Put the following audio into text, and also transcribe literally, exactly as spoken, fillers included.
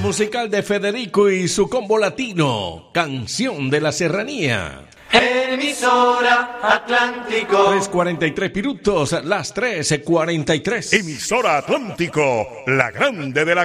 musical de Federico y su combo latino, Canción de la Serranía. Emisora Atlántico. tres cuarenta y tres minutos, las tres cuarenta y tres. Emisora Atlántico, la grande de la